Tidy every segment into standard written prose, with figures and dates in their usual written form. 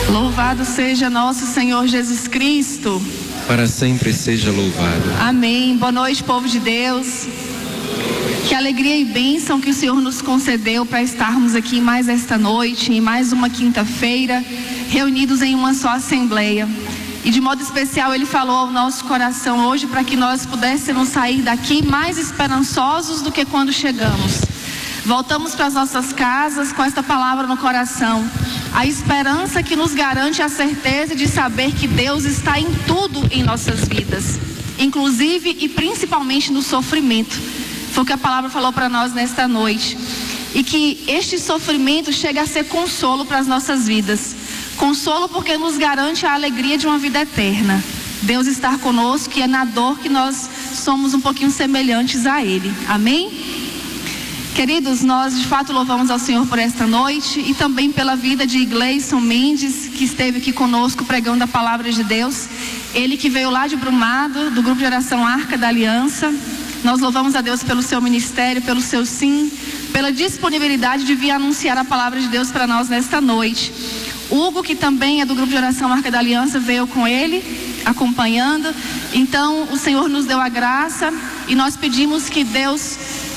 Louvado seja nosso Senhor Jesus Cristo. Para sempre seja louvado. Amém. Boa noite, povo de Deus. Que alegria e bênção que o Senhor nos concedeu para estarmos aqui mais esta noite, em mais uma quinta-feira, reunidos em uma só assembleia. E de modo especial Ele falou ao nosso coração hoje para que nós pudéssemos sair daqui mais esperançosos do que quando chegamos. Voltamos para as nossas casas com esta palavra no coração. A esperança que nos garante a certeza de saber que Deus está em tudo em nossas vidas, inclusive e principalmente no sofrimento. Foi o que a palavra falou para nós nesta noite. E que este sofrimento chega a ser consolo para as nossas vidas. Consolo porque nos garante a alegria de uma vida eterna. Deus está conosco e é na dor que nós somos um pouquinho semelhantes a Ele. Amém? Queridos, nós de fato louvamos ao Senhor por esta noite e também pela vida de Gleison Mendes, que esteve aqui conosco pregando a palavra de Deus. Ele que veio lá de Brumado, do grupo de oração Arca da Aliança. Nós louvamos a Deus pelo seu ministério, pelo seu sim, pela disponibilidade de vir anunciar a palavra de Deus para nós nesta noite. Hugo, que também é do grupo de oração Arca da Aliança, veio com ele, acompanhando. Então o Senhor nos deu a graça e nós pedimos que Deus...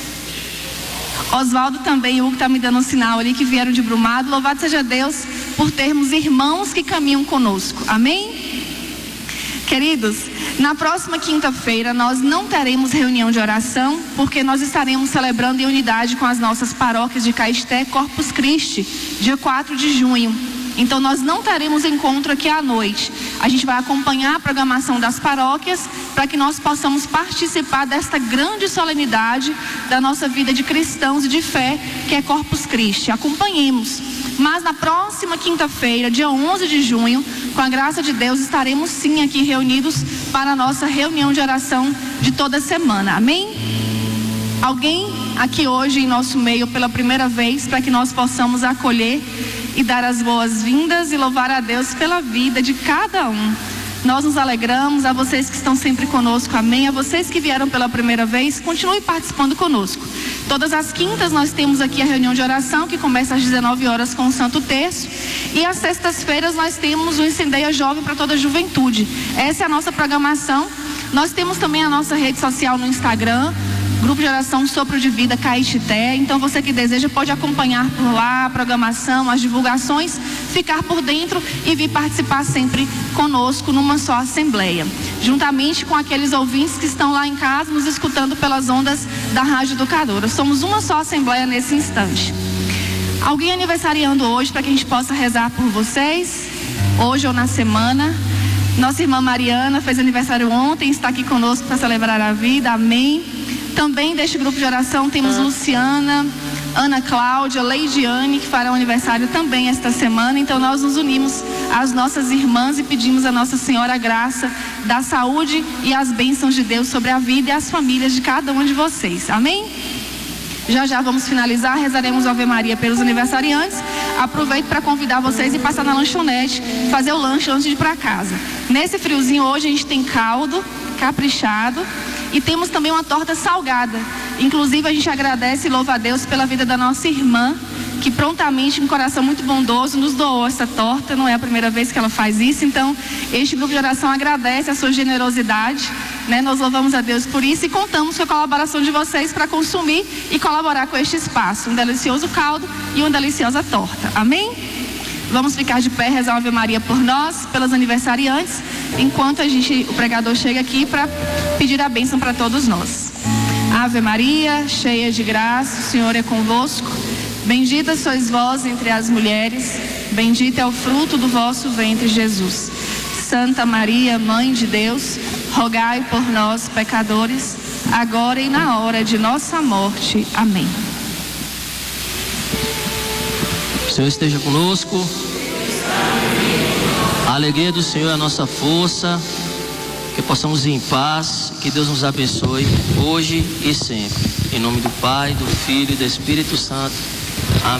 Oswaldo também, o Hugo está me dando um sinal ali, que vieram de Brumado. Louvado seja Deus por termos irmãos que caminham conosco. Amém? Queridos, na próxima quinta-feira nós não teremos reunião de oração, porque nós estaremos celebrando em unidade com as nossas paróquias de Caeté, Corpus Christi, dia 4 de junho. Então nós não teremos encontro aqui à noite. A gente vai acompanhar a programação das paróquias para que nós possamos participar desta grande solenidade da nossa vida de cristãos e de fé, que é Corpus Christi. Acompanhemos. Mas na próxima quinta-feira, dia 11 de junho, com a graça de Deus, estaremos sim aqui reunidos para a nossa reunião de oração de toda semana. Amém? Alguém aqui hoje em nosso meio pela primeira vez, para que nós possamos acolher e dar as boas-vindas e louvar a Deus pela vida de cada um. Nós nos alegramos, a vocês que estão sempre conosco, amém. A vocês que vieram pela primeira vez, continue participando conosco. Todas as quintas nós temos aqui a reunião de oração, que começa às 19 horas com o Santo Terço. E às sextas-feiras nós temos o Incendeia Jovem para toda a juventude. Essa é a nossa programação. Nós temos também a nossa rede social no Instagram, Grupo de Oração Sopro de Vida Caeté. Então você que deseja pode acompanhar por lá a programação, as divulgações, ficar por dentro e vir participar sempre conosco numa só assembleia, juntamente com aqueles ouvintes que estão lá em casa nos escutando pelas ondas da Rádio Educadora. Somos uma só assembleia nesse instante. Alguém aniversariando hoje para que a gente possa rezar por vocês, hoje ou na semana? Nossa irmã Mariana fez aniversário ontem, está aqui conosco para celebrar a vida, amém. Também deste grupo de oração temos Luciana, Ana Cláudia, Leidiane, que farão aniversário também esta semana. Então nós nos unimos às nossas irmãs e pedimos a Nossa Senhora a graça da saúde e as bênçãos de Deus sobre a vida e as famílias de cada um de vocês, amém? Já vamos finalizar, rezaremos o Ave Maria pelos aniversariantes. Aproveito para convidar vocês a passar na lanchonete, fazer o lanche antes de ir para casa. Nesse friozinho hoje a gente tem caldo caprichado e temos também uma torta salgada. Inclusive a gente agradece e louva a Deus pela vida da nossa irmã, que prontamente, com um coração muito bondoso, nos doou essa torta. Não é a primeira vez que ela faz isso. Então este grupo de oração agradece a sua generosidade, né? Nós louvamos a Deus por isso e contamos com a colaboração de vocês para consumir e colaborar com este espaço, um delicioso caldo e uma deliciosa torta, amém? Vamos ficar de pé, rezar uma Ave Maria por nós, pelos aniversariantes, enquanto o pregador chega aqui para pedir a bênção para todos nós. Ave Maria, cheia de graça, o Senhor é convosco. Bendita sois vós entre as mulheres, bendito é o fruto do vosso ventre, Jesus. Santa Maria, Mãe de Deus, rogai por nós, pecadores, agora e na hora de nossa morte. Amém. O Senhor esteja conosco. A alegria do Senhor é a nossa força. Que possamos ir em paz. Que Deus nos abençoe hoje e sempre. Em nome do Pai, do Filho e do Espírito Santo. Amém.